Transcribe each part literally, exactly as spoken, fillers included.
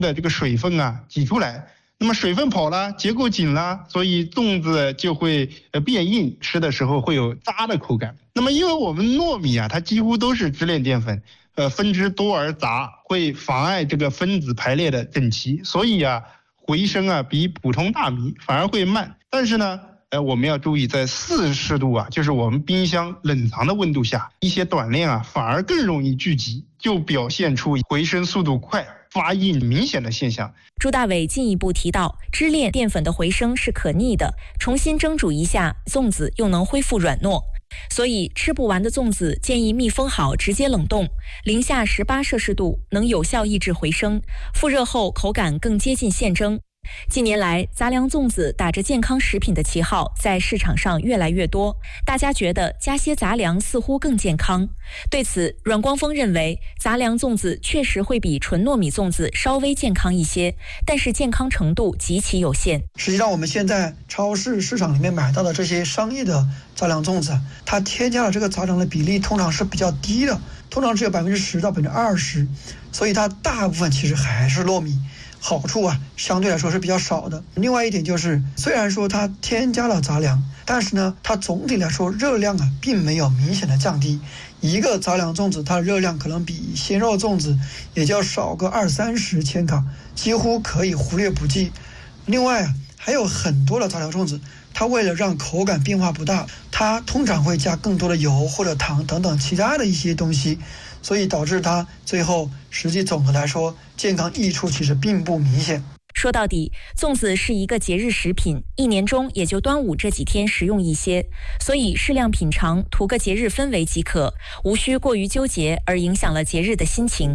的这个水分啊挤出来。那么水分跑了，结构紧了，所以粽子就会呃变硬，吃的时候会有渣的口感。那么因为我们糯米啊，它几乎都是支链淀粉，呃分支多而杂，会妨碍这个分子排列的整齐，所以啊回升啊比普通大米反而会慢。但是呢，呃我们要注意，在四十度啊，就是我们冰箱冷藏的温度下，一些短链啊反而更容易聚集，就表现出回升速度快、发硬明显的现象。 朱大伟进一步提到，支链淀粉的回升是可逆的，重新蒸煮一下，粽子又能恢复软糯。所以吃不完的粽子建议密封好，直接冷冻，零下十八摄氏度能有效抑制回升，复热后口感更接近现蒸。近年来，杂粮粽子打着健康食品的旗号在市场上越来越多，大家觉得加些杂粮似乎更健康。对此，阮光峰认为，杂粮粽子确实会比纯糯米粽子稍微健康一些，但是健康程度极其有限。 实际上，我们现在超市市场里面买到的这些商业的杂粮粽子，它添加了这个杂粮的比例通常是比较低的，通常只有百分之十到百分之二十，所以它大部分其实还是糯米。好处啊，相对来说是比较少的。另外一点就是，虽然说它添加了杂粮，但是呢，它总体来说热量啊，并没有明显的降低。一个杂粮粽子，它的热量可能比鲜肉粽子也就少个二三十千卡，几乎可以忽略不计。另外啊，还有很多的杂粮粽子，它为了让口感变化不大，它通常会加更多的油或者糖等等其他的一些东西。所以导致它最后实际总的来说健康益处其实并不明显。 说到底，粽子是一个节日食品，一年中也就端午这几天食用一些，所以适量品尝，图个节日氛围即可，无需过于纠结而影响了节日的心情。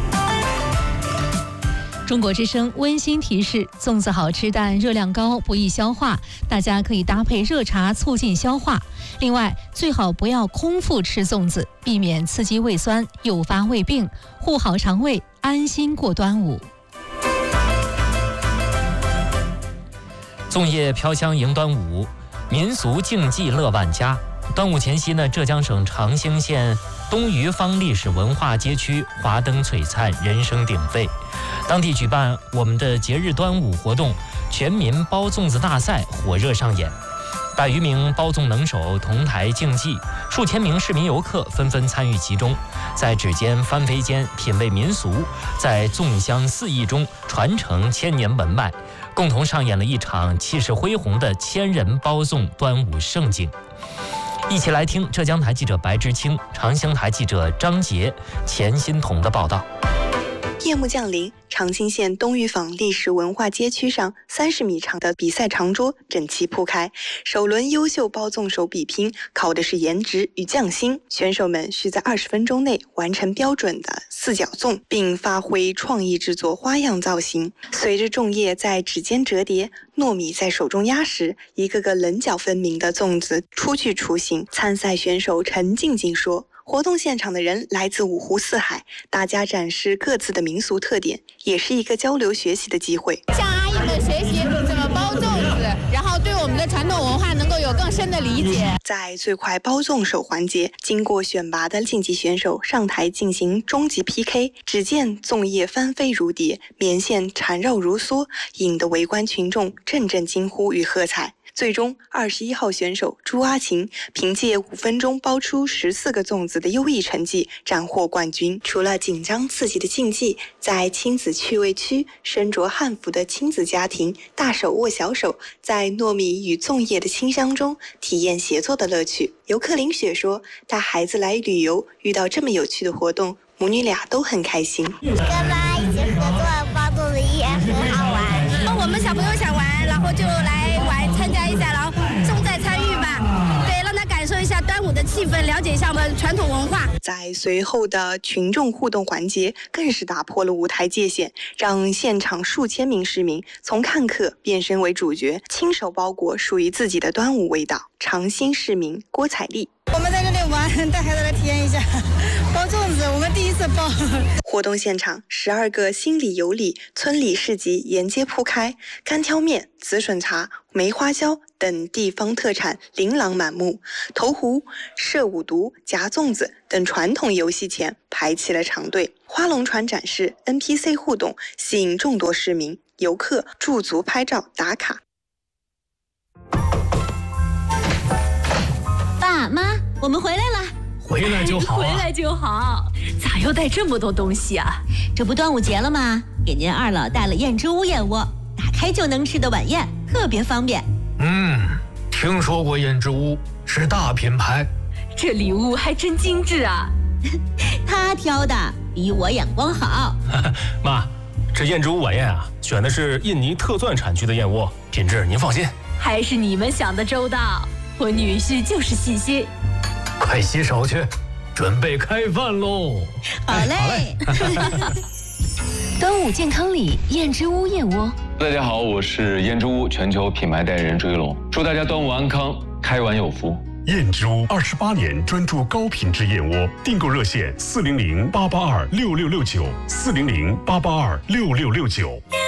中国之声温馨提示：粽子好吃但热量高，不易消化，大家可以搭配热茶促进消化。另外，最好不要空腹吃粽子，避免刺激胃酸，诱发胃病，护好肠胃，安心过端午。 粽叶飘香迎端午，民俗竞技乐万家。端午前夕呢，浙江省长兴县东余坊历史文化街区华灯璀璨，人声鼎沸。当地举办我们的节日端午活动，全民包粽子大赛火热上演，百余名包粽能手同台竞技，数千名市民游客纷纷参与其中，在指尖翻飞间品味民俗，在粽香四溢中传承千年文脉，共同上演了一场气势恢宏的千人包粽端午盛景。一起来听浙江台记者白之清、长兴台记者张杰、钱欣彤的报道。 夜幕降临，长兴县东余坊历史文化街区上三十米长的比赛长桌整齐铺开，首轮优秀包粽手比拼考的是颜值与匠心，选手们需在二十分钟内完成标准的四角粽，并发挥创意制作花样造型。随着粽叶在指尖折叠，糯米在手中压实，一个个棱角分明的粽子初具雏形。参赛选手陈静静说，活动现场的人来自五湖四海，大家展示各自的民俗特点，也是一个交流学习的机会。 向阿姨们学习怎么包粽子，然后对我们的传统文化能够有更深的理解。 在最快包粽手环节，经过选拔的晋级选手上台进行终极 P K， 只见粽叶翻飞如蝶，棉线缠绕如梭，引得围观群众阵阵惊呼与喝彩。最终，二十一号选手朱阿琴凭借五分钟包出十四个粽子的优异成绩，斩获冠军。除了紧张刺激的竞技，在亲子趣味区，身着汉服的亲子家庭大手握小手，在糯米与粽叶的清香中体验协作的乐趣。游客林雪说，带孩子来旅游，遇到这么有趣的活动，母女俩都很开心。 跟妈一起合作包粽子也很好玩。 我们小朋友想玩，然后就来玩参加一下，然后重在参与吧，对，让他感受一下端午的气氛，了解一下我们传统文化。 在随后的群众互动环节，更是打破了舞台界限，让现场数千名市民从看客变身为主角，亲手包裹属于自己的端午味道。长兴市民郭彩丽， 我们在这里玩带孩子来体验一下包粽子，我们第一次包。 活动现场，十二个心里有理村里市集沿街铺开，干挑面、紫笋茶、梅花椒等地方特产琳琅满目，投壶、射五毒、夹粽子等传统游戏前排起了长队。花龙船展示、N P C 互动，吸引众多市民、游客驻足拍照打卡。 爸妈，我们回来了。 回来就好、啊， 回来就好。咋又带这么多东西啊？这不端午节了吗？给您二老带了燕之屋燕窝，打开就能吃的晚宴，特别方便。 嗯，听说过燕之屋，是大品牌。 这礼物还真精致啊！他挑的比我眼光好。 妈，这燕之屋晚宴啊，选的是印尼特钻产区的燕窝，品质您放心。 还是你们想的周到，我女婿就是细心。 快洗手去，准备开饭喽！ 好嘞。 端午健康礼，燕之屋燕窝。 大家好，我是燕之屋全球品牌代言人朱一龙，祝大家端午安康，开碗有福。 燕之屋二十八年专注高品质燕窝，订购热线四零零八八二六六六九四零零八八二六六六九。